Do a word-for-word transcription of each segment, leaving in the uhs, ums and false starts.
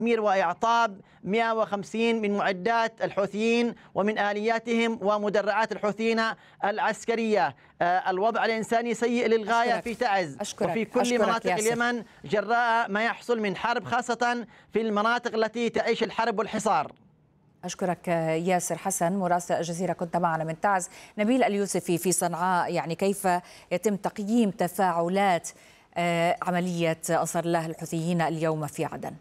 تدمير وإعطاب مئة وخمسين من معدات الحوثيين ومن آلياتهم ومدرعات الحوثيين العسكرية. الوضع الإنساني سيء للغاية أشكرك. في تعز أشكرك. وفي كل أشكرك مناطق ياسر. اليمن جراء ما يحصل من حرب، خاصة في المناطق التي تعيش الحرب والحصار. أشكرك ياسر حسن مراسل الجزيرة، كنت معنا من تعز. نبيل اليوسفي في صنعاء، يعني كيف يتم تقييم تفاعلات عملية أنصار الله الحوثيين اليوم في عدن؟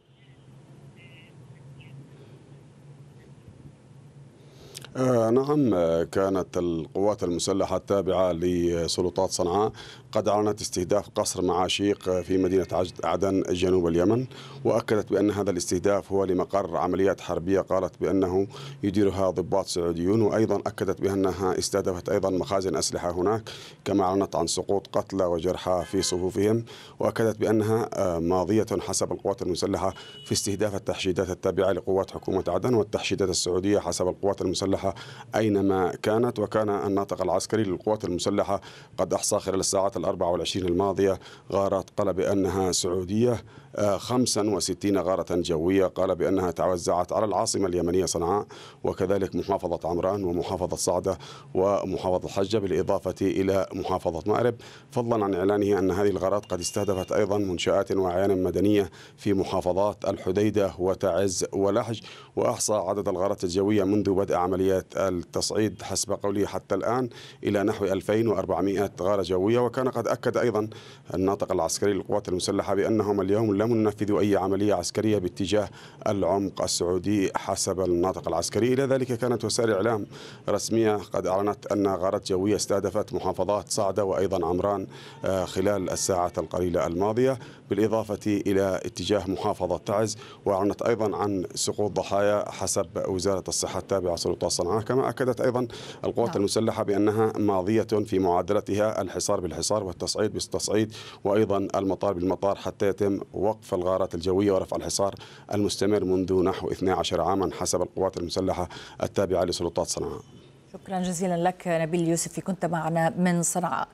آه نعم، كانت القوات المسلحة التابعة لسلطات صنعاء قد أعلنت استهداف قصر معاشيق في مدينة عدن جنوب اليمن، وأكدت بأن هذا الاستهداف هو لمقر عمليات حربية قالت بأنه يديرها ضباط سعوديون، وأيضا أكدت بأنها استهدفت أيضا مخازن أسلحة هناك، كما أعلنت عن سقوط قتلى وجرحى في صفوفهم، وأكدت بأنها ماضية حسب القوات المسلحة في استهداف التحشيدات التابعة لقوات حكومة عدن والتحشيدات السعودية حسب القوات المسلحة أينما كانت. وكان الناطق العسكري للقوات المسلحة قد أحصى خلال الساعات الأربع والعشرين الماضية غارات قال بأنها سعودية خمسة وستين غارة جوية، قال بأنها توزعت على العاصمة اليمنية صنعاء وكذلك محافظة عمران ومحافظة صعدة ومحافظة حجة بالإضافة إلى محافظة مأرب، فضلا عن إعلانه أن هذه الغارات قد استهدفت أيضا منشآت وأعيان مدنية في محافظات الحديدة وتعز ولحج. وأحصى عدد الغارات الجوية منذ بدء عمليات التصعيد حسب قوله حتى الآن إلى نحو ألفين وأربعمئة غارة جوية. وكان قد أكد أيضا الناطق العسكري للقوات المسلحة بأنهم اليوم لم ينفذوا أي عملية عسكرية باتجاه العمق السعودي حسب الناطق العسكري. إلى ذلك كانت وسائل إعلام رسمية قد أعلنت أن غارات جوية استهدفت محافظات صعدة وأيضا عمران خلال الساعات القليلة الماضية، بالإضافة إلى اتجاه محافظة تعز، وأعلنت أيضا عن سقوط ضحايا حسب وزارة الصحة التابعة سلطات صنعاء. كما أكدت أيضا القوات نعم. المسلحة بأنها ماضية في معادلتها الحصار بالحصار والتصعيد بالتصعيد وأيضا المطار بالمطار حتى يتم وقف الغارات الجوية ورفع الحصار المستمر منذ نحو اثني عشر عاما حسب القوات المسلحة التابعة لسلطات صنعاء. شكرا جزيلا لك نبيل اليوسفي، كنت معنا من صنعاء.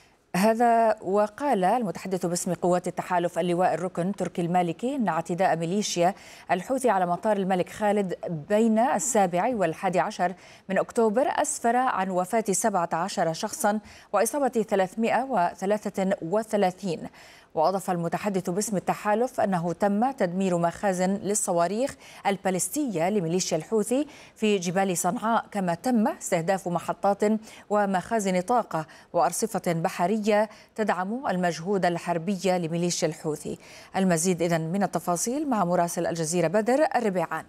هذا وقال المتحدث باسم قوات التحالف اللواء الركن تركي المالكي أن اعتداء ميليشيا الحوثي على مطار الملك خالد بين السابع والحادي عشر من أكتوبر أسفر عن وفاة سبعة عشر شخصا وإصابة ثلاثمئة وثلاثة وثلاثين. وأضاف المتحدث باسم التحالف أنه تم تدمير مخازن للصواريخ البالستية لميليشيا الحوثي في جبال صنعاء، كما تم استهداف محطات ومخازن طاقة وأرصفة بحرية تدعم المجهود الحربي لميليشيا الحوثي. المزيد إذن من التفاصيل مع مراسل الجزيرة بدر الربيعان.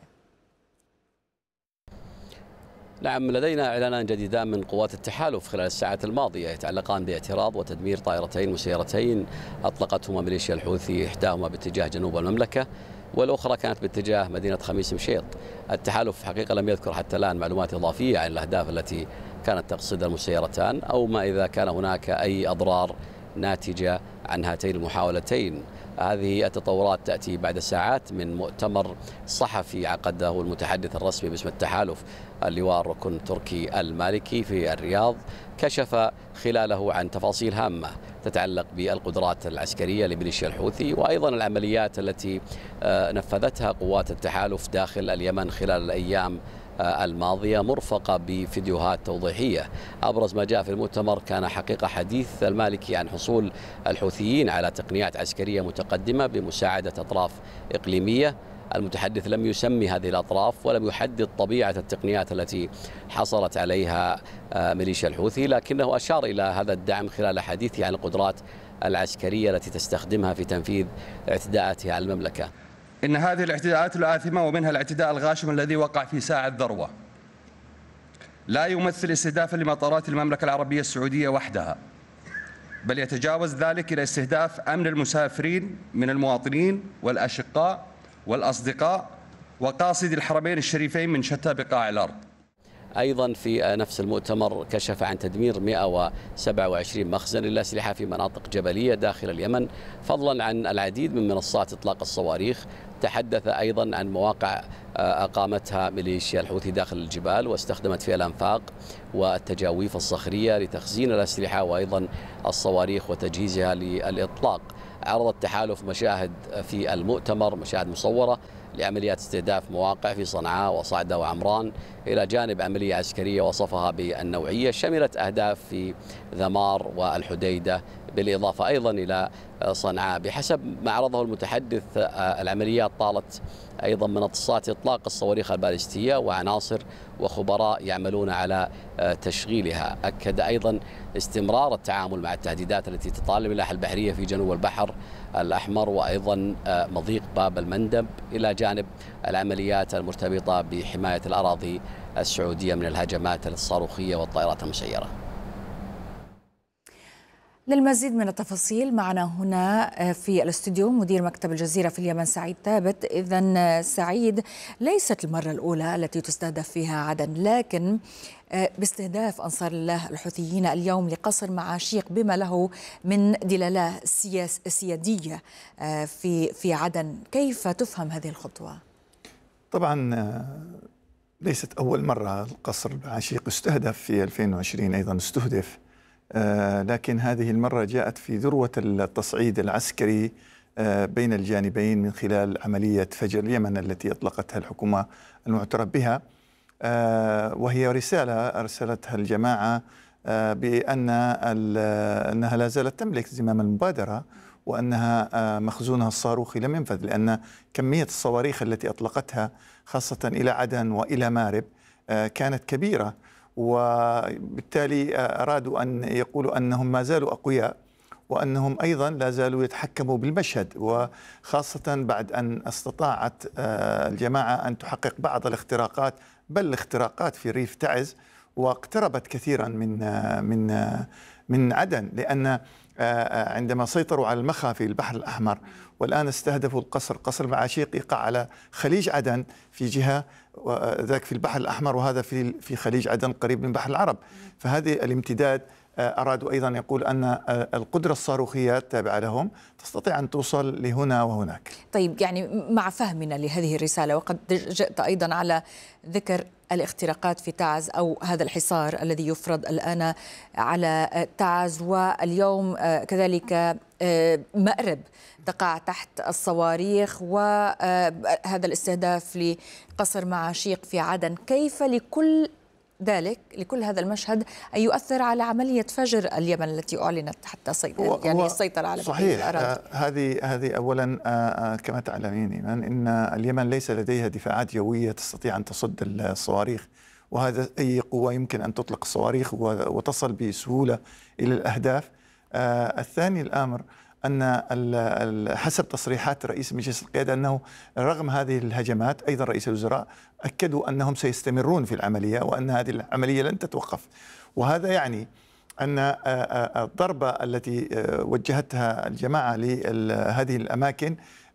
نعم، لدينا إعلانان جديدان من قوات التحالف خلال الساعات الماضية يتعلقان باعتراض وتدمير طائرتين مسيرتين أطلقتهما ميليشيا الحوثي، إحداهما باتجاه جنوب المملكة والأخرى كانت باتجاه مدينة خميس مشيط. التحالف حقيقة لم يذكر حتى الآن معلومات إضافية عن الأهداف التي كانت تقصدها المسيرتان أو ما إذا كان هناك أي أضرار ناتجة عن هاتين المحاولتين. هذه التطورات تأتي بعد ساعات من مؤتمر صحفي عقده المتحدث الرسمي باسم التحالف اللواء الركن تركي المالكي في الرياض، كشف خلاله عن تفاصيل هامة تتعلق بالقدرات العسكرية لميليشيا الحوثي وأيضا العمليات التي نفذتها قوات التحالف داخل اليمن خلال الأيام الماضية، مرفقة بفيديوهات توضيحية. أبرز ما جاء في المؤتمر كان حقيقة حديث المالكي عن حصول الحوثيين على تقنيات عسكرية متقدمة بمساعدة أطراف إقليمية. المتحدث لم يسمي هذه الأطراف ولم يحدد طبيعة التقنيات التي حصلت عليها ميليشيا الحوثي، لكنه أشار إلى هذا الدعم خلال حديثه عن القدرات العسكرية التي تستخدمها في تنفيذ اعتداءاتها على المملكة. إن هذه الاعتداءات الآثمة ومنها الاعتداء الغاشم الذي وقع في ساعة ذروة لا يمثل استهدافا لمطارات المملكة العربية السعودية وحدها، بل يتجاوز ذلك إلى استهداف أمن المسافرين من المواطنين والأشقاء والأصدقاء وقاصدي الحرمين الشريفين من شتى بقاع الأرض. أيضا في نفس المؤتمر كشف عن تدمير مئة وسبعة وعشرين مخزن للأسلحة في مناطق جبلية داخل اليمن، فضلا عن العديد من منصات إطلاق الصواريخ. تحدث أيضا عن مواقع أقامتها ميليشيا الحوثي داخل الجبال واستخدمت فيها الأنفاق والتجاويف الصخرية لتخزين الأسلحة وأيضا الصواريخ وتجهيزها للإطلاق. عرض التحالف مشاهد في المؤتمر، مشاهد مصورة لعمليات استهداف مواقع في صنعاء وصعدة وعمران، إلى جانب عملية عسكرية وصفها بالنوعية شملت أهداف في ذمار والحديدة، بالإضافة أيضا إلى صنعاء. بحسب ما عرضه المتحدث العمليات طالت أيضا منصات إطلاق الصواريخ البالستية وعناصر وخبراء يعملون على تشغيلها. أكد أيضا استمرار التعامل مع التهديدات التي تطال الملاحة البحرية في جنوب البحر الأحمر وأيضا مضيق باب المندب، إلى جانب العمليات المرتبطة بحماية الأراضي السعودية من الهجمات الصاروخية والطائرات المسيرة. للمزيد من التفاصيل معنا هنا في الاستوديو مدير مكتب الجزيرة في اليمن سعيد ثابت. إذن سعيد، ليست المرة الأولى التي تستهدف فيها عدن، لكن باستهداف أنصار الله الحوثيين اليوم لقصر معاشيق بما له من دلالة سياس سيادية في في عدن، كيف تفهم هذه الخطوة؟ طبعا ليست أول مرة القصر المعاشيق استهدف، في ألفين وعشرين أيضا استهدف، آه لكن هذه المرة جاءت في ذروة التصعيد العسكري آه بين الجانبين من خلال عملية فجر اليمن التي أطلقتها الحكومة المعترف بها، آه وهي رسالة أرسلتها الجماعة آه بأن أنها لا زالت تملك زمام المبادرة، وأنها آه مخزونها الصاروخي لم ينفذ، لأن كمية الصواريخ التي أطلقتها خاصة إلى عدن وإلى مارب آه كانت كبيرة، وبالتالي أرادوا أن يقولوا أنهم ما زالوا أقوياء، وأنهم أيضا لا زالوا يتحكموا بالمشهد، وخاصة بعد أن استطاعت الجماعة أن تحقق بعض الاختراقات، بل الاختراقات في ريف تعز، واقتربت كثيرا من من من عدن، لأن عندما سيطروا على المخا في البحر الأحمر والآن استهدفوا القصر، قصر المعاشيق يقع على خليج عدن في جهة، ذاك في البحر الأحمر، وهذا في في خليج عدن قريب من بحر العرب. فهذه الامتداد أرادوا أيضا يقول أن القدرة الصاروخية التابعة لهم تستطيع أن توصل لهنا وهناك. طيب، يعني مع فهمنا لهذه الرسالة، وقد جئت أيضا على ذكر الاختراقات في تعز أو هذا الحصار الذي يفرض الآن على تعز، واليوم كذلك مأرب تقع تحت الصواريخ، وهذا الاستهداف لقصر معاشيق في عدن، كيف لكل ذلك لكل هذا المشهد أن يؤثر على عملية فجر اليمن التي أعلنت حتى سيطر يعني السيطرة على صحيح. آه هذه هذه أولا آه كما تعلمين إيمان إن اليمن ليس لديها دفاعات جوية تستطيع أن تصد الصواريخ، وهذا أي قوة يمكن أن تطلق الصواريخ وتصل بسهولة إلى الأهداف. آه الثاني الأمر أن حسب تصريحات رئيس مجلس القيادة أنه رغم هذه الهجمات أيضا رئيس الوزراء أكدوا أنهم سيستمرون في العملية، وأن هذه العملية لن تتوقف. وهذا يعني أن الضربة التي وجهتها الجماعة لهذه الأماكن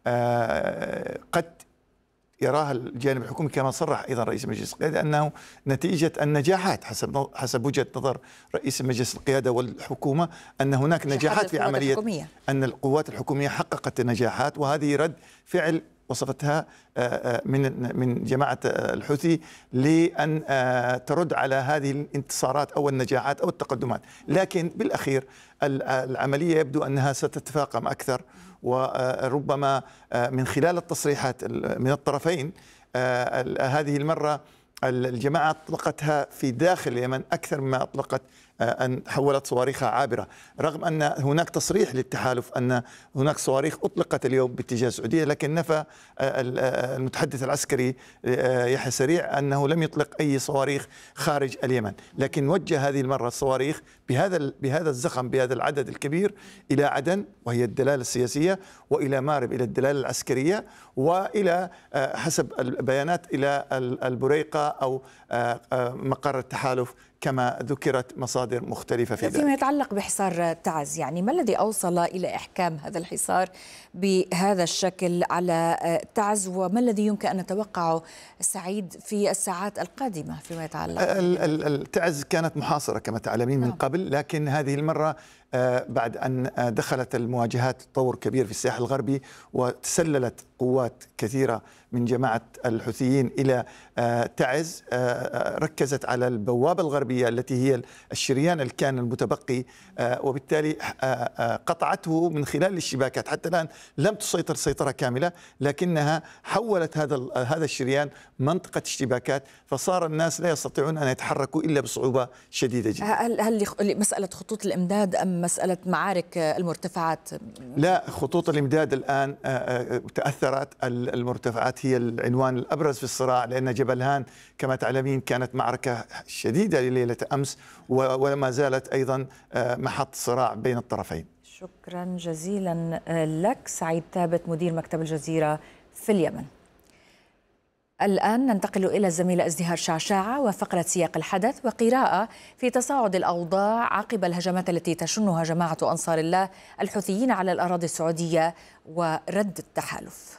قد يراها الجانب الحكومي، كما صرح أيضا رئيس مجلس القيادة أنه نتيجة النجاحات حسب حسب وجهة نظر رئيس مجلس القيادة والحكومة، أن هناك نجاحات في عملية الحكومية. أن القوات الحكومية حققت نجاحات، وهذه رد فعل وصفتها من من جماعة الحوثي لأن ترد على هذه الانتصارات أو النجاحات أو التقدمات. لكن بالأخير العملية يبدو أنها ستتفاقم أكثر، وربما من خلال التصريحات من الطرفين هذه المرة الجماعة أطلقتها في داخل اليمن أكثر مما أطلقت أن حولت صواريخها عابرة، رغم أن هناك تصريح للتحالف أن هناك صواريخ أطلقت اليوم باتجاه السعودية، لكن نفى المتحدث العسكري يحيى سريع أنه لم يطلق أي صواريخ خارج اليمن، لكن وجه هذه المرة الصواريخ بهذا بهذا الزخم بهذا العدد الكبير إلى عدن وهي الدلالة السياسية، وإلى مارب إلى الدلالة العسكرية، وإلى حسب البيانات إلى البريقة أو مقر التحالف كما ذكرت مصادر مختلفة في ذلك. فيما يتعلق بحصار تعز، يعني ما الذي أوصل إلى إحكام هذا الحصار بهذا الشكل على تعز، وما الذي يمكن أن نتوقعه سعيد في الساعات القادمة فيما يتعلق؟ تعز كانت محاصرة كما تعلمين من قبل، لكن هذه المرة بعد أن دخلت المواجهات تطور كبير في الساحل الغربي، وتسللت قوات كثيرة من جماعة الحوثيين إلى تعز، ركزت على البوابة الغربية العربية التي هي الشريان اللي كان المتبقي، وبالتالي قطعته من خلال الشباكات. حتى الآن لم تسيطر سيطرة كاملة، لكنها حولت هذا هذا الشريان منطقة اشتباكات، فصار الناس لا يستطيعون أن يتحركوا إلا بصعوبة شديدة جدا. هل هل مسألة خطوط الإمداد أم مسألة معارك المرتفعات؟ لا، خطوط الإمداد الآن تأثرت. المرتفعات هي العنوان الأبرز في الصراع، لأن جبل هان كما تعلمين كانت معركة شديدة ليلة أمس، وما زالت أيضا محط صراع بين الطرفين. شكرا جزيلا لك سعيد ثابت مدير مكتب الجزيرة في اليمن. الآن ننتقل إلى الزميلة ازدهار شعشاعة وفقرة سياق الحدث وقراءة في تصاعد الأوضاع عقب الهجمات التي تشنها جماعة أنصار الله الحوثيين على الأراضي السعودية ورد التحالف.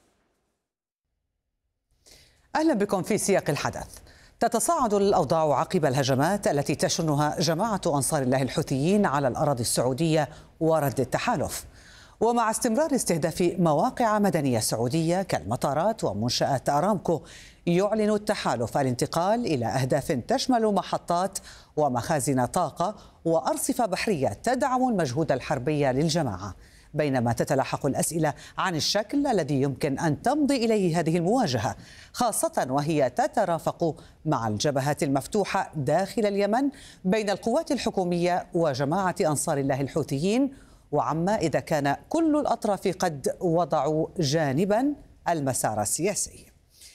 أهلا بكم في سياق الحدث. تتصاعد الأوضاع عقب الهجمات التي تشنها جماعة أنصار الله الحوثيين على الأراضي السعودية ورد التحالف، ومع استمرار استهداف مواقع مدنية سعودية كالمطارات ومنشآت أرامكو، يعلن التحالف الانتقال إلى أهداف تشمل محطات ومخازن طاقة وأرصفة بحرية تدعم المجهود الحربي للجماعة، بينما تتلاحق الأسئلة عن الشكل الذي يمكن أن تمضي إليه هذه المواجهة، خاصة وهي تترافق مع الجبهات المفتوحة داخل اليمن بين القوات الحكومية وجماعة أنصار الله الحوثيين، وعما إذا كان كل الأطراف قد وضعوا جانبا المسار السياسي.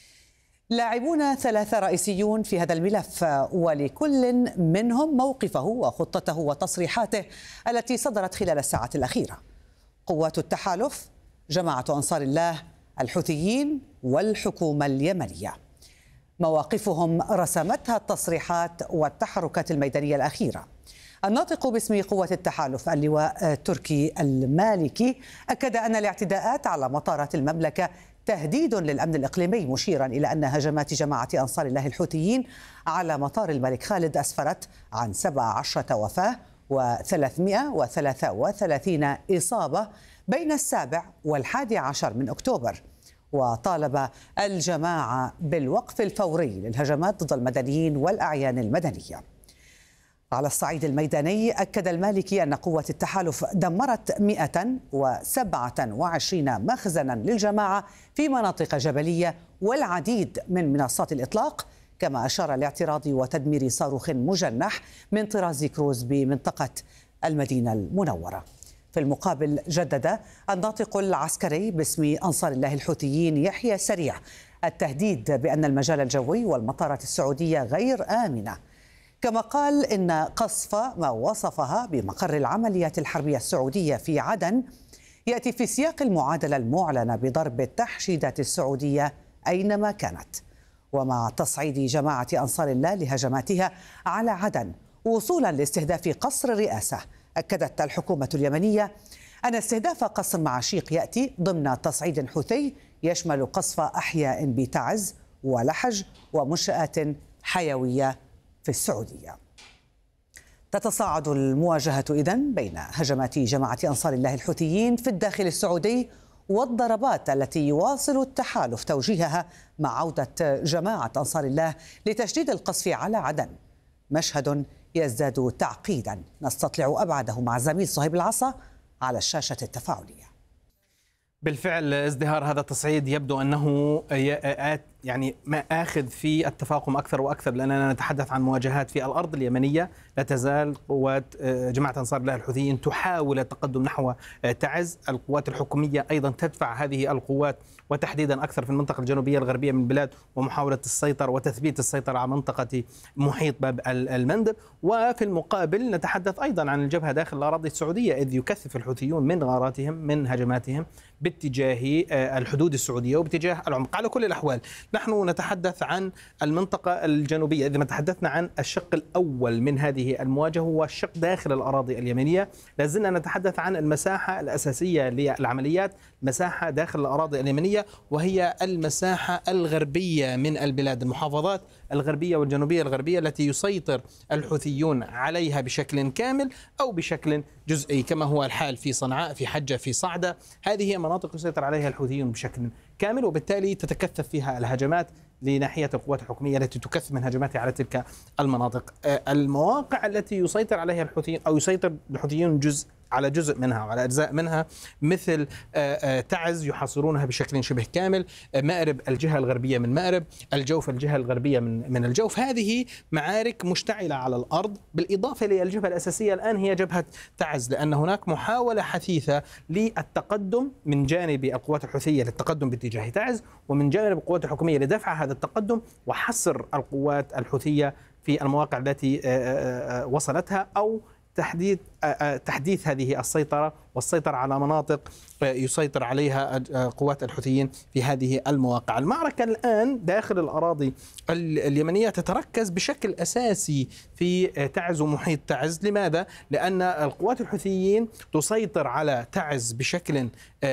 لاعبون ثلاثة رئيسيون في هذا الملف، ولكل منهم موقفه وخطته وتصريحاته التي صدرت خلال الساعات الأخيرة. قوات التحالف، جماعة أنصار الله الحوثيين والحكومة اليمنية، مواقفهم رسمتها التصريحات والتحركات الميدانية الأخيرة. الناطق باسم قوات التحالف اللواء تركي المالكي أكد أن الاعتداءات على مطارات المملكة تهديد للأمن الإقليمي، مشيرا إلى أن هجمات جماعة أنصار الله الحوثيين على مطار الملك خالد أسفرت عن سبع عشرة وفاة وثلاثمئة وثلاثة وثلاثين إصابة بين السابع والحادي عشر من أكتوبر، وطالب الجماعة بالوقف الفوري للهجمات ضد المدنيين والأعيان المدنية. على الصعيد الميداني أكد المالكي أن قوة التحالف دمرت مئة وسبعة وعشرين مخزنا للجماعة في مناطق جبلية والعديد من منصات الإطلاق، كما أشار لاعتراض وتدمير صاروخ مجنح من طراز كروز بمنطقة المدينة المنورة. في المقابل جدد الناطق العسكري باسم أنصار الله الحوثيين يحيى سريع التهديد بأن المجال الجوي والمطارات السعودية غير آمنة، كما قال إن قصف ما وصفها بمقر العمليات الحربية السعودية في عدن يأتي في سياق المعادلة المعلنة بضرب التحشيدات السعودية أينما كانت، ومع تصعيد جماعة أنصار الله لهجماتها على عدن وصولا لاستهداف قصر الرئاسة. أكدت الحكومة اليمنية أن استهداف قصر معاشيق يأتي ضمن تصعيد حوثي يشمل قصف أحياء بتعز ولحج ومنشآت حيوية في السعودية. تتصاعد المواجهة إذن بين هجمات جماعة أنصار الله الحوثيين في الداخل السعودي والضربات التي يواصل التحالف توجيهها مع عودة جماعة أنصار الله لتشديد القصف على عدن، مشهد يزداد تعقيدا نستطلع أبعده مع زميل صهيب العصا على الشاشة التفاعلية. بالفعل ازدهار هذا التصعيد يبدو أنه يعني ما آخذ في التفاقم أكثر وأكثر، لأننا نتحدث عن مواجهات في الأرض اليمنية. لا تزال قوات جماعة أنصار الله الحوثيين تحاول التقدم نحو تعز، القوات الحكومية أيضا تدفع هذه القوات وتحديدا أكثر في المنطقة الجنوبية الغربية من البلاد، ومحاولة السيطرة وتثبيت السيطرة على منطقة محيط باب المندب. وفي المقابل نتحدث أيضا عن الجبهة داخل الأراضي السعودية، إذ يكثف الحوثيون من غاراتهم من هجماتهم باتجاه الحدود السعودية وباتجاه العمق. على كل الأحوال نحن نتحدث عن المنطقة الجنوبية. إذا ما تحدثنا عن الشق الأول من هذه المواجهة هو الشق داخل الأراضي اليمنية، لازلنا نتحدث عن المساحة الأساسية للعمليات، مساحة داخل الأراضي اليمنية، وهي المساحة الغربية من البلاد، المحافظات الغربية والجنوبية الغربية التي يسيطر الحوثيون عليها بشكل كامل أو بشكل جزئي، كما هو الحال في صنعاء، في حجة، في صعدة. هذه هي مناطق يسيطر عليها الحوثيون بشكل كامل، وبالتالي تتكثف فيها الهجمات لناحية القوات الحكومية التي تكثف من هجماتها على تلك المناطق. المواقع التي يسيطر عليها الحوثيين أو يسيطر الحوثيون جزء على جزء منها وعلى أجزاء منها، مثل تعز يحاصرونها بشكل شبه كامل، مأرب الجهة الغربية من مأرب، الجوف الجهة الغربية من من الجوف. هذه معارك مشتعلة على الأرض، بالإضافة للجبهة الأساسية الآن هي جبهة تعز، لأن هناك محاولة حثيثة للتقدم من جانب القوات الحوثية للتقدم باتجاه تعز، ومن جانب القوات الحكومية لدفع هذا التقدم وحصر القوات الحوثية في المواقع التي وصلتها، أو تحديد تحديث هذه السيطرة والسيطرة على مناطق يسيطر عليها قوات الحوثيين في هذه المواقع. المعركة الآن داخل الأراضي اليمنية تتركز بشكل أساسي في تعز ومحيط تعز. لماذا؟ لأن القوات الحوثيين تسيطر على تعز بشكل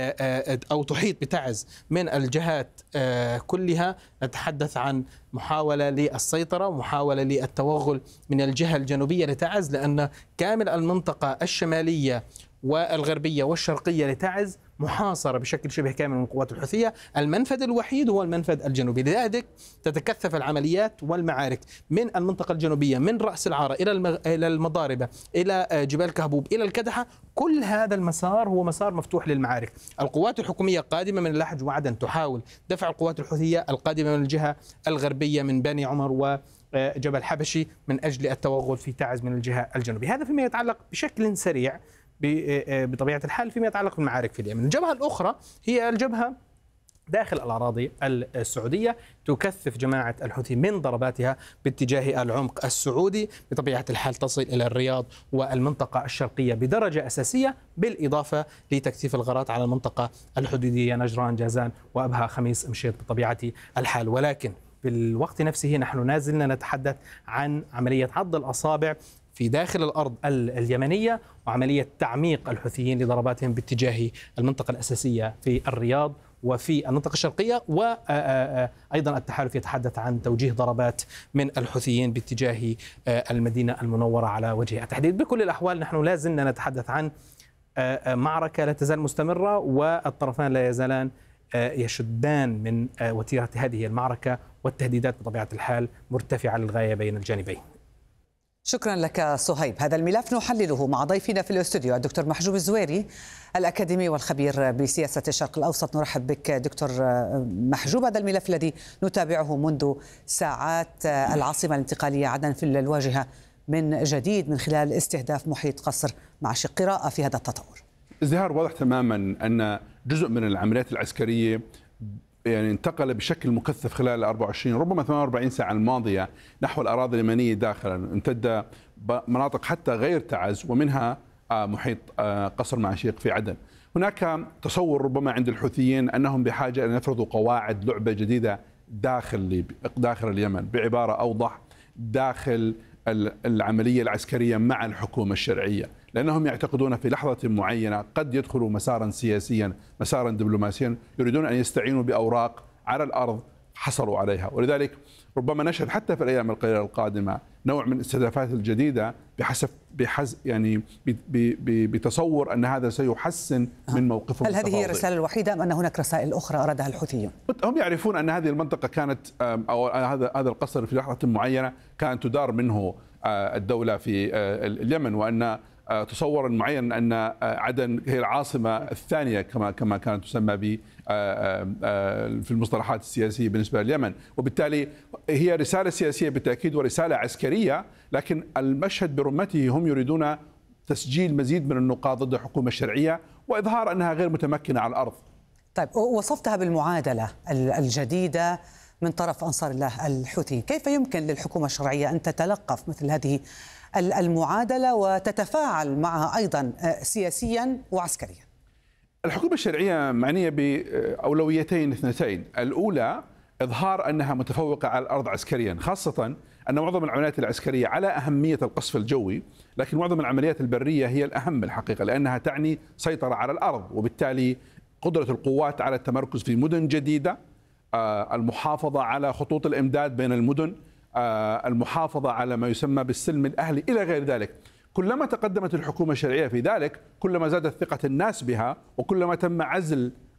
أو تحيط بتعز من الجهات كلها. نتحدث عن محاولة للسيطرة ومحاولة للتوغل من الجهة الجنوبية لتعز، لأن كامل المنطقة الشمالية والغربية والشرقية لتعز محاصرة بشكل شبه كامل من القوات الحوثية. المنفذ الوحيد هو المنفذ الجنوبي، لذلك تتكثف العمليات والمعارك من المنطقة الجنوبية، من رأس العارة إلى إلى المضاربة إلى جبال كهبوب إلى الكدحة. كل هذا المسار هو مسار مفتوح للمعارك. القوات الحكومية قادمة من اللحج وعدن تحاول دفع القوات الحوثية القادمة من الجهة الغربية من بني عمر وجبل حبشي من أجل التوغل في تعز من الجهة الجنوبية. هذا فيما يتعلق بشكل سريع بطبيعة الحال فيما يتعلق بالمعارك في اليمن. الجبهة الأخرى هي الجبهة داخل الأراضي السعودية، تكثف جماعة الحوثي من ضرباتها باتجاه العمق السعودي، بطبيعة الحال تصل إلى الرياض والمنطقة الشرقية بدرجة أساسية، بالإضافة لتكثيف الغارات على المنطقة الحدودية نجران جازان وأبها خميس مشيط بطبيعة الحال. ولكن في الوقت نفسه نحن نازلنا نتحدث عن عملية عض الأصابع في داخل الأرض اليمنية، وعملية تعميق الحوثيين لضرباتهم باتجاه المنطقة الأساسية في الرياض وفي المنطقة الشرقية. وأيضا التحالف يتحدث عن توجيه ضربات من الحوثيين باتجاه المدينة المنورة على وجه التحديد. بكل الأحوال نحن لا زلنا نتحدث عن معركة لا تزال مستمرة، والطرفان لا يزالان يشدان من وتيرة هذه المعركة، والتهديدات بطبيعة الحال مرتفعة للغاية بين الجانبين. شكرا لك صهيب. هذا الملف نحلله مع ضيفنا في الاستوديو الدكتور محجوب الزويري الأكاديمي والخبير بسياسة الشرق الأوسط. نرحب بك دكتور محجوب. هذا الملف الذي نتابعه منذ ساعات، العاصمة الانتقالية عدن في الواجهة من جديد من خلال استهداف محيط قصر مع شق قراءة في هذا التطور. ازدهار واضح تماما أن جزء من العمليات العسكرية يعني انتقل بشكل مكثف خلال أربعة وعشرين ربما ثمانية وأربعين ساعة الماضية نحو الأراضي اليمنية داخلا، امتد مناطق حتى غير تعز ومنها محيط قصر مع شيق في عدن. هناك تصور ربما عند الحوثيين أنهم بحاجة أن يفرضوا قواعد لعبة جديدة داخل داخل اليمن، بعبارة أوضح داخل العملية العسكرية مع الحكومة الشرعية، لأنهم يعتقدون في لحظة معينة قد يدخلوا مسارا سياسيا مسارا دبلوماسيا، يريدون أن يستعينوا بأوراق على الأرض حصلوا عليها. ولذلك ربما نشهد حتى في الأيام القليلة القادمة نوع من الاستهدافات الجديدة بحسب بحز يعني بتصور أن هذا سيحسن من موقفهم. هل هذه هي الرسالة الوحيدة أم أن هناك رسائل أخرى أرادها الحوثيون؟ هم يعرفون أن هذه المنطقة كانت أو هذا هذا القصر في لحظة معينة كانت تدار منه الدولة في اليمن، وأن تصورا معينا أن عدن هي العاصمة الثانية كما كما كانت تسمى ب في المصطلحات السياسية بالنسبة لليمن، وبالتالي هي رسالة سياسية بالتأكيد ورسالة عسكرية، لكن المشهد برمته هم يريدون تسجيل مزيد من النقاط ضد الحكومة الشرعية وإظهار أنها غير متمكنة على الأرض. طيب، وصفتها بالمعادلة الجديدة من طرف أنصار الله الحوثي، كيف يمكن للحكومة الشرعية أن تتلقف مثل هذه المعادلة وتتفاعل معها أيضا سياسيا وعسكريا؟ الحكومة الشرعية معنية بأولويتين اثنتين، الأولى إظهار أنها متفوقة على الأرض عسكريا، خاصة أن معظم العمليات العسكرية على أهمية القصف الجوي، لكن معظم العمليات البرية هي الأهم الحقيقة، لأنها تعني سيطرة على الأرض، وبالتالي قدرة القوات على التمركز في مدن جديدة، المحافظة على خطوط الإمداد بين المدن، المحافظة على ما يسمى بالسلم الأهلي إلى غير ذلك. كلما تقدمت الحكومة الشرعية في ذلك كلما زادت ثقة الناس بها، وكلما تم عزل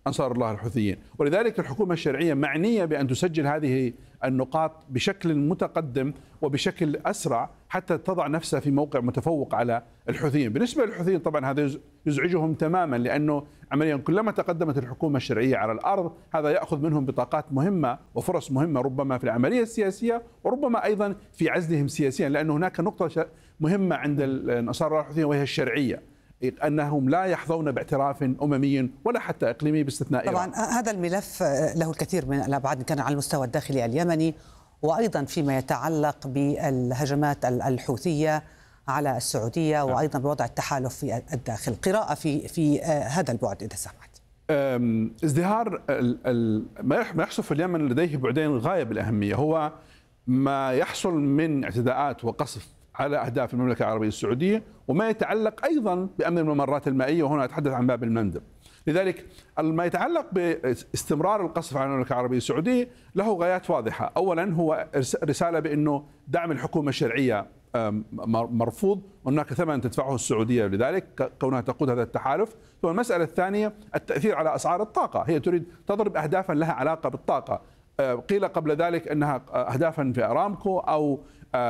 أنصار الله الحوثيين. ولذلك الحكومة الشرعية معنية بأن تسجل هذه النقاط بشكل متقدم وبشكل أسرع حتى تضع نفسها في موقع متفوق على الحوثيين. بالنسبة للحوثيين طبعا هذا يزعجهم تماما، لأنه عمليا كلما تقدمت الحكومة الشرعية على الأرض هذا يأخذ منهم بطاقات مهمة وفرص مهمة ربما في العملية السياسية وربما أيضا في عزلهم سياسيا، لأنه هناك نقطة مهمة عند أنصار الله الحوثيين وهي الشرعية، أنهم لا يحظون باعتراف أممي ولا حتى إقليمي باستثناء طبعا إيران. هذا الملف له الكثير من الأبعاد، كان على المستوى الداخلي اليمني وأيضا فيما يتعلق بالهجمات الحوثية على السعودية وأيضا بوضع التحالف في الداخل. قراءة في في هذا البعد إذا سمحت. ازدهار ما يحصل في اليمن لديه بعدين غاية بالأهمية، هو ما يحصل من اعتداءات وقصف على أهداف المملكة العربية السعودية وما يتعلق أيضا بأمن الممرات المائية، وهنا أتحدث عن باب المندب. لذلك ما يتعلق باستمرار القصف على المملكة العربية السعودية له غايات واضحة. أولا هو رسالة بأنه دعم الحكومة الشرعية مرفوض وهناك ثمن تدفعه السعودية لذلك كونها تقود هذا التحالف. ثم المسألة الثانية التأثير على أسعار الطاقة، هي تريد تضرب أهدافا لها علاقة بالطاقة. قيل قبل ذلك أنها أهدافا في أرامكو أو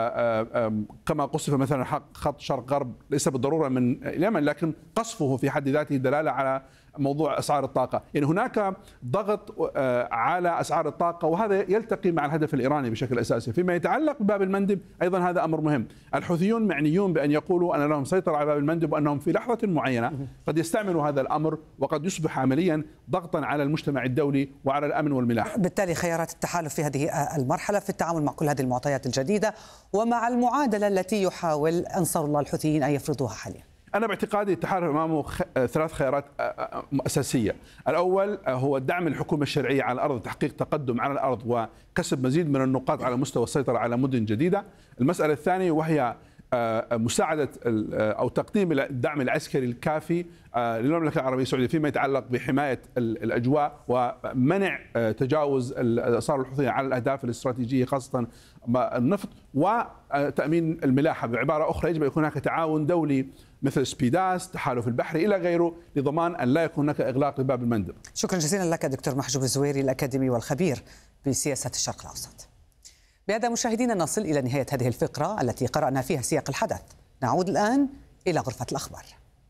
كما قصف مثلا خط شرق غرب ليس بالضرورة من اليمن، لكن قصفه في حد ذاته دلالة على موضوع أسعار الطاقة. يعني هناك ضغط على أسعار الطاقة وهذا يلتقي مع الهدف الإيراني بشكل أساسي. فيما يتعلق بباب المندب أيضا هذا أمر مهم. الحوثيون معنيون بأن يقولوا أن لهم سيطرة على باب المندب وأنهم في لحظة معينة قد يستعملوا هذا الأمر وقد يصبح عمليا ضغطا على المجتمع الدولي وعلى الأمن والملاحة. بالتالي خيارات التحالف في هذه المرحلة في التعامل مع كل هذه المعطيات الجديدة ومع المعادلة التي يحاول أنصار الله الحوثيين أن يفرضوها حاليا. أنا باعتقادي التحالف أمامه ثلاث خيارات أساسية. الأول هو دعم الحكومة الشرعية على الأرض، تحقيق تقدم على الأرض وكسب مزيد من النقاط على مستوى السيطرة على مدن جديدة. المسألة الثانية وهي مساعدة أو تقديم الدعم العسكري الكافي للمملكة العربية السعودية فيما يتعلق بحماية الأجواء ومنع تجاوز أنصار الحوثيين على الأهداف الاستراتيجية خاصة النفط، وتأمين الملاحة. بعبارة أخرى يجب أن يكون هناك تعاون دولي مثل سبيداس، تحالف البحري إلى غيره لضمان أن لا يكون هناك إغلاق لباب المندب. شكرا جزيلا لك دكتور محجوب الزويري الأكاديمي والخبير بسياسة الشرق الأوسط. بهذا مشاهدينا نصل إلى نهاية هذه الفقرة التي قرأنا فيها سياق الحدث. نعود الآن إلى غرفة الأخبار.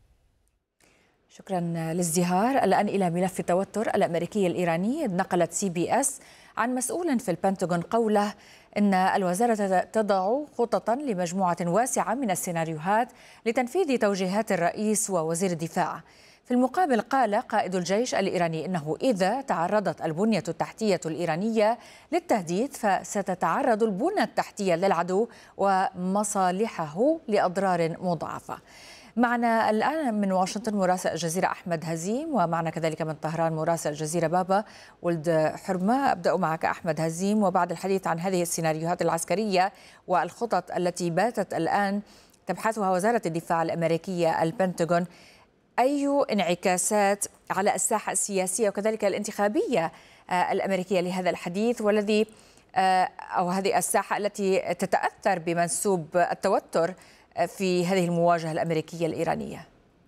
شكرا للازدهار. الآن إلى ملف التوتر الأمريكي الإيراني. نقلت سي بي اس عن مسؤول في البنتاغون قوله إن الوزارة تضع خططا لمجموعة واسعة من السيناريوهات لتنفيذ توجيهات الرئيس ووزير الدفاع. في المقابل قال قائد الجيش الإيراني إنه إذا تعرضت البنية التحتية الإيرانية للتهديد فستتعرض البنية التحتية للعدو ومصالحه لأضرار مضاعفة. معنا الآن من واشنطن مراسل الجزيرة أحمد هزيم، ومعنا كذلك من طهران مراسل الجزيرة بابا ولد حرمة. أبدأ معك أحمد هزيم، وبعد الحديث عن هذه السيناريوهات العسكرية والخطط التي باتت الآن تبحثها وزارة الدفاع الأمريكية البنتاغون، أي انعكاسات على الساحة السياسية وكذلك الانتخابية الأمريكية لهذا الحديث والذي أو هذه الساحة التي تتأثر بمنسوب التوتر في هذه المواجهة الأمريكية الإيرانية؟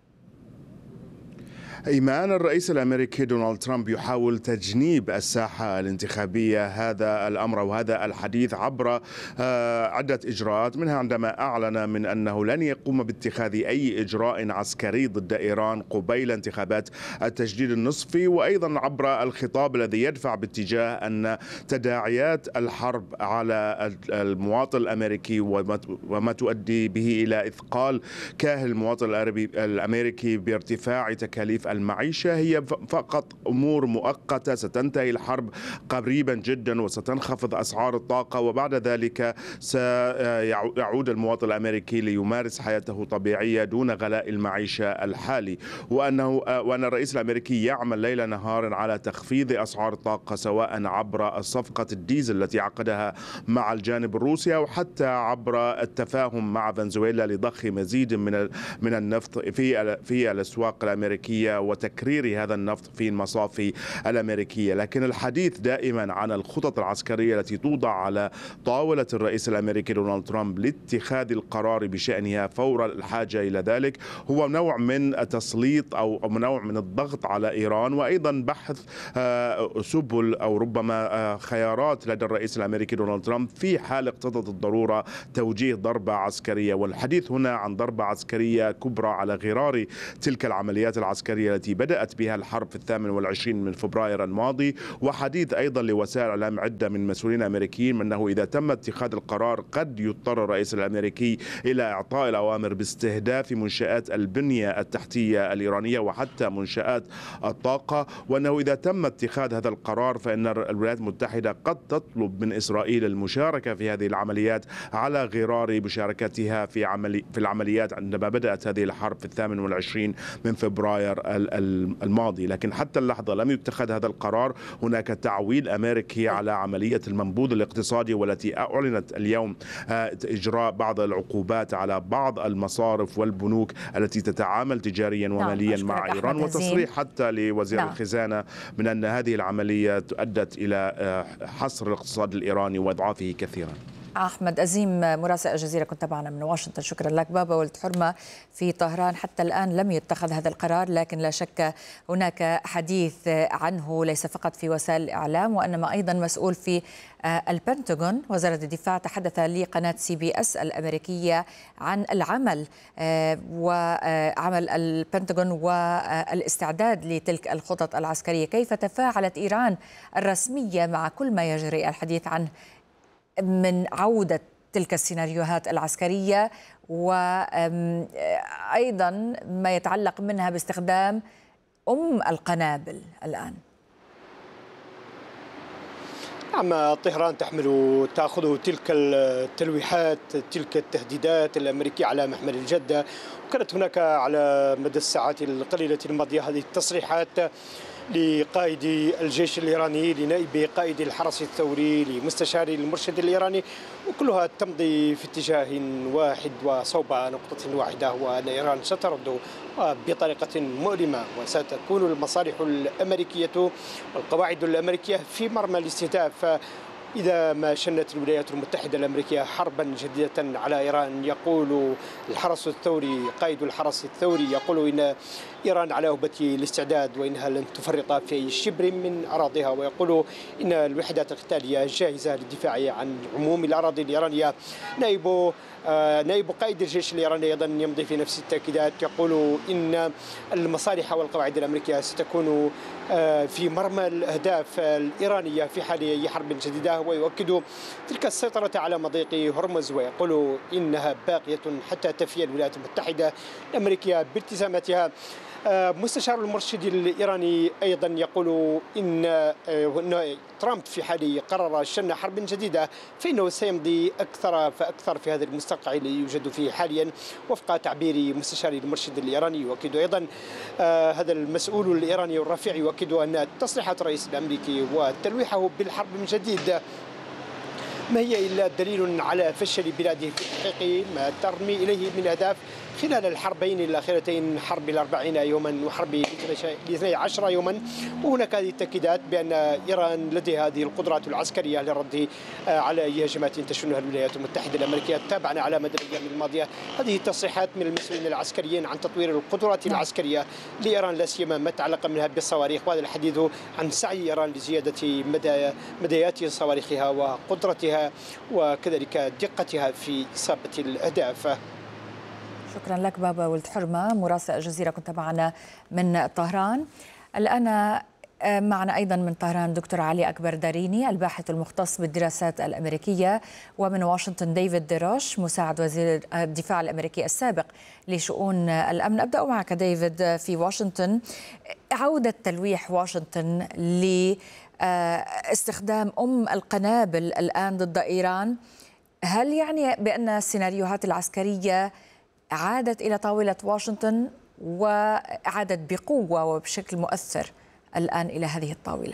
إيمان، الرئيس الأمريكي دونالد ترامب يحاول تجنيب الساحة الانتخابية هذا الأمر وهذا الحديث عبر عدة إجراءات، منها عندما أعلن من أنه لن يقوم باتخاذ أي إجراء عسكري ضد إيران قبيل انتخابات التجديد النصفي، وأيضا عبر الخطاب الذي يدفع باتجاه أن تداعيات الحرب على المواطن الأمريكي وما تؤدي به إلى إثقال كاهل المواطن الأمريكي بارتفاع تكاليف المعيشة هي فقط أمور مؤقتة، ستنتهي الحرب قريبا جدا وستنخفض أسعار الطاقة وبعد ذلك سيعود المواطن الأمريكي ليمارس حياته طبيعية دون غلاء المعيشة الحالي، وأنه وأن الرئيس الأمريكي يعمل ليل نهار على تخفيض أسعار الطاقة سواء عبر صفقة الديزل التي عقدها مع الجانب الروسي أو حتى عبر التفاهم مع فنزويلا لضخ مزيد من من النفط في في الأسواق الأمريكية وتكرير هذا النفط في المصافي الأمريكية. لكن الحديث دائما عن الخطط العسكرية التي توضع على طاولة الرئيس الأمريكي دونالد ترامب لاتخاذ القرار بشأنها فور الحاجة إلى ذلك هو نوع من تسليط أو نوع من الضغط على إيران، وأيضا بحث سبل أو ربما خيارات لدى الرئيس الأمريكي دونالد ترامب في حال اقتضت الضرورة توجيه ضربة عسكرية. والحديث هنا عن ضربة عسكرية كبرى على غرار تلك العمليات العسكرية التي بدأت بها الحرب في الثامن والعشرين من فبراير الماضي، وحديث أيضا لوسائل إعلام عدة من مسؤولين أمريكيين من أنه إذا تم اتخاذ القرار قد يضطر الرئيس الأمريكي إلى إعطاء الأوامر باستهداف منشآت البنية التحتية الإيرانية وحتى منشآت الطاقة، وأنه إذا تم اتخاذ هذا القرار فإن الولايات المتحدة قد تطلب من إسرائيل المشاركة في هذه العمليات على غرار مشاركتها في عملي في العمليات عندما بدأت هذه الحرب في الثامن والعشرين من فبراير الماضي. لكن حتى اللحظة لم يتخذ هذا القرار. هناك تعويل أمريكي على عملية المنبوذ الاقتصادي والتي أعلنت اليوم إجراء بعض العقوبات على بعض المصارف والبنوك التي تتعامل تجاريا وماليا نعم. مع إيران، وتصريح حتى لوزير نعم. الخزانة من أن هذه العملية أدت إلى حصر الاقتصاد الإيراني وإضعافه كثيرا. أحمد أزيم مراسل الجزيرة كنت معنا من واشنطن، شكرا لك. بابا ولد حرمة في طهران حتى الآن لم يتخذ هذا القرار، لكن لا شك هناك حديث عنه ليس فقط في وسائل الإعلام وإنما أيضا مسؤول في البنتاغون. وزارة الدفاع تحدث لقناة سي بي اس الأمريكية عن العمل وعمل البنتاغون والاستعداد لتلك الخطط العسكرية. كيف تفاعلت إيران الرسمية مع كل ما يجري الحديث عنه من عودة تلك السيناريوهات العسكرية وأيضا ما يتعلق منها باستخدام أم القنابل الآن؟ نعم، طهران تحمل تأخذ تلك التلويحات تلك التهديدات الأمريكية على محمل الجدة، وكانت هناك على مدى الساعات القليلة الماضية هذه التصريحات لقائد الجيش الإيراني، لنائب قائد الحرس الثوري، لمستشار المرشد الإيراني، وكلها تمضي في اتجاه واحد وصوب نقطة واحدة، وأن إيران سترد بطريقة مؤلمة وستكون المصالح الأمريكية والقواعد الأمريكية في مرمى الاستهداف إذا ما شنت الولايات المتحدة الأمريكية حربا جديدة على إيران. يقول الحرس الثوري، قائد الحرس الثوري يقول إن إيران على وهبة الاستعداد وإنها لن تفرط في أي شبر من أراضيها، ويقول إن الوحدات القتالية جاهزة للدفاع عن عموم الأراضي الإيرانية. نائب نائب قائد الجيش الإيراني أيضا يمضي في نفس التأكيدات، يقول إن المصالح والقواعد الأمريكية ستكون في مرمى الأهداف الإيرانية في حال أي حرب جديدة، ويؤكد تلك السيطرة على مضيق هرمز، ويقول إنها باقية حتى تفي الولايات المتحدة الأمريكية بالتزاماتها. مستشار المرشد الإيراني أيضا يقول إن ترامب في حال قرر شن حرب جديدة فإنه سيمضي أكثر فأكثر في هذا المستنقع الذي يوجد فيه حاليا، وفق تعبير مستشار المرشد الإيراني. يؤكد أيضا هذا المسؤول الإيراني الرفيع يؤكد أن تصريحات الرئيس الأمريكي وتلويحه بالحرب من جديد ما هي إلا دليل على فشل بلاده في تحقيق ما ترمي إليه من أهداف خلال الحربين الأخيرتين، حرب الأربعين يوما وحرب الاثني عشر يوما. وهناك هذه التأكيدات بأن إيران لديها هذه القدرات العسكرية للرد على أي هجمات تشنها الولايات المتحدة الأمريكية. تابعنا على مدى الأيام الماضية هذه التصريحات من المسؤولين العسكريين عن تطوير القدرات العسكرية لإيران، لا سيما ما تعلق منها بالصواريخ، وهذا الحديث عن سعي إيران لزيادة مدى مديات صواريخها وقدرتها وكذلك دقتها في إصابة الأهداف. شكرا لك بابا ولد حرمة مراسل الجزيرة، كنت معنا من طهران. الآن معنا أيضا من طهران دكتور علي أكبر داريني الباحث المختص بالدراسات الأمريكية، ومن واشنطن ديفيد ديروش مساعد وزير الدفاع الأمريكي السابق لشؤون الأمن. أبدأ معك ديفيد في واشنطن. عودة تلويح واشنطن لاستخدام أم القنابل الآن ضد إيران، هل يعني بأن السيناريوهات العسكرية عادت إلى طاولة واشنطن وعادت بقوة وبشكل مؤثر الآن إلى هذه الطاولة؟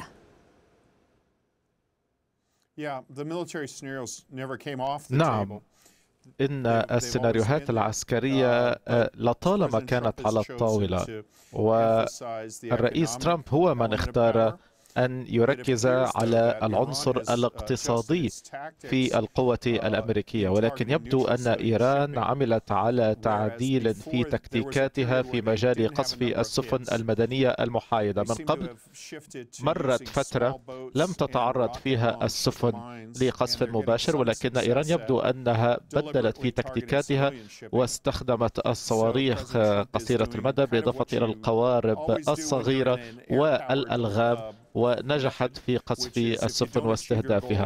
نعم، إن السيناريوهات العسكرية لطالما كانت على الطاولة، والرئيس ترامب هو من اختار أن يركز على العنصر الاقتصادي في القوة الأمريكية، ولكن يبدو أن إيران عملت على تعديل في تكتيكاتها في مجال قصف السفن المدنية المحايدة. من قبل مرت فترة لم تتعرض فيها السفن لقصف مباشر، ولكن إيران يبدو أنها بدلت في تكتيكاتها واستخدمت الصواريخ قصيرة المدى بالإضافة إلى القوارب الصغيرة والألغام، ونجحت في قصف السفن واستهدافها.